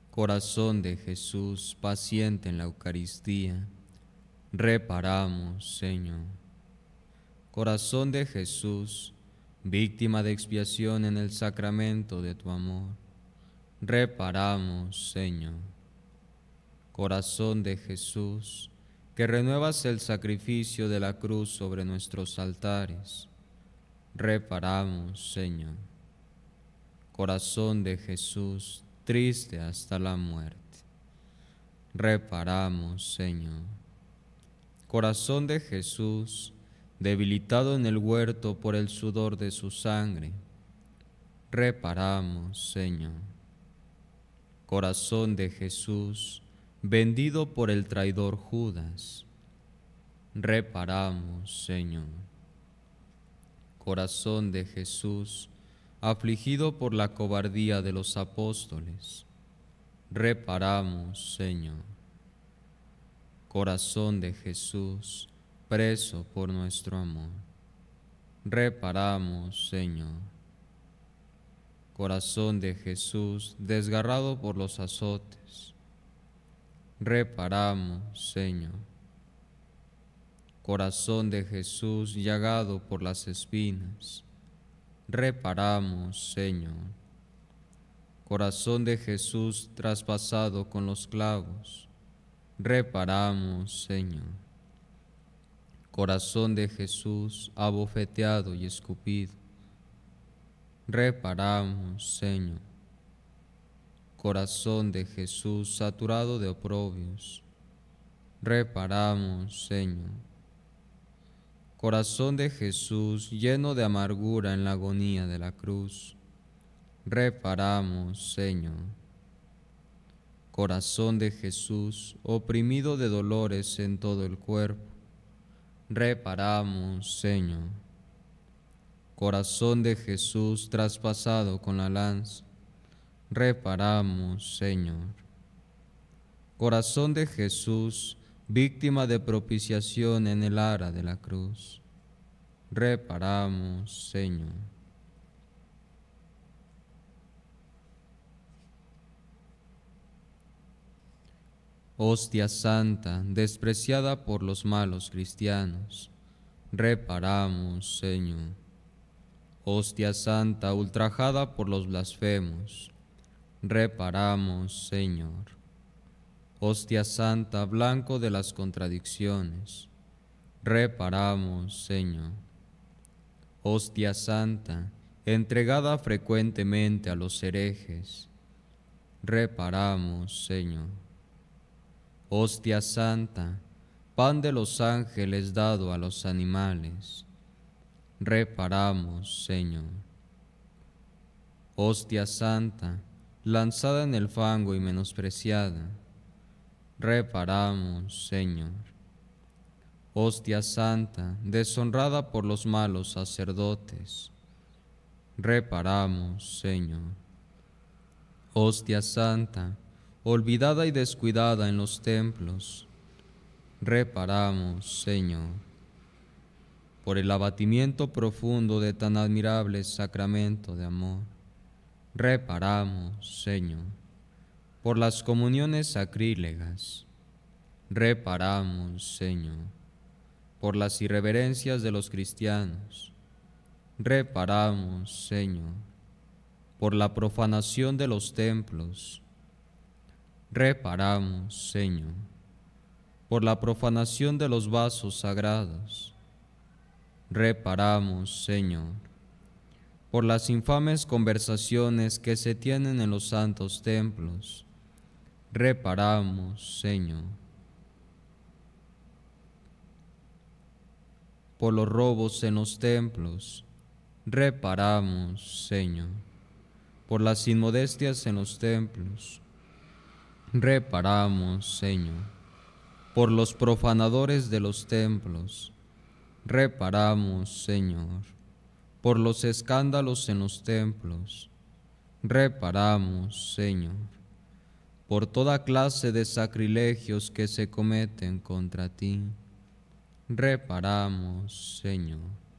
Corazón de Jesús, paciente en la Eucaristía, reparamos, Señor. Corazón de Jesús, víctima de expiación en el sacramento de tu amor, reparamos, Señor. Corazón de Jesús, que renuevas el sacrificio de la cruz sobre nuestros altares, reparamos, Señor. Corazón de Jesús, triste hasta la muerte, reparamos, Señor. Corazón de Jesús, debilitado en el huerto por el sudor de su sangre, reparamos, Señor. Corazón de Jesús, vendido por el traidor Judas, reparamos, Señor. Corazón de Jesús, afligido por la cobardía de los apóstoles, reparamos, Señor. Corazón de Jesús, preso por nuestro amor, reparamos, Señor. Corazón de Jesús, desgarrado por los azotes, reparamos, Señor. Corazón de Jesús, llagado por las espinas, reparamos, Señor. Corazón de Jesús, traspasado con los clavos, reparamos, Señor. Corazón de Jesús, abofeteado y escupido, reparamos, Señor. Corazón de Jesús, saturado de oprobios, reparamos, Señor. Corazón de Jesús, lleno de amargura en la agonía de la cruz, reparamos, Señor. Corazón de Jesús, oprimido de dolores en todo el cuerpo, reparamos, Señor. Corazón de Jesús, traspasado con la lanza, reparamos, Señor. Corazón de Jesús, víctima de propiciación en el ara de la cruz, reparamos, Señor. Hostia santa, despreciada por los malos cristianos, reparamos, Señor. Hostia santa, ultrajada por los blasfemos, reparamos, Señor. Hostia santa, blanco de las contradicciones, reparamos, Señor. Hostia santa, entregada frecuentemente a los herejes, reparamos, Señor. Hostia santa, pan de los ángeles dado a los animales, reparamos, Señor. Hostia santa, lanzada en el fango y menospreciada, reparamos, Señor. Hostia santa, deshonrada por los malos sacerdotes, reparamos, Señor. Hostia santa, olvidada y descuidada en los templos, reparamos, Señor. Por el abatimiento profundo de tan admirable sacramento de amor, reparamos, Señor. Por las comuniones sacrílegas, reparamos, Señor. Por las irreverencias de los cristianos, reparamos, Señor. Por la profanación de los templos, reparamos, Señor. Por la profanación de los vasos sagrados, reparamos, Señor. Por las infames conversaciones que se tienen en los santos templos, reparamos, Señor. Por los robos en los templos, reparamos, Señor. Por las inmodestias en los templos, reparamos, Señor. Por los profanadores de los templos, reparamos, Señor. Por los escándalos en los templos, reparamos, Señor. Por toda clase de sacrilegios que se cometen contra ti, reparamos, Señor.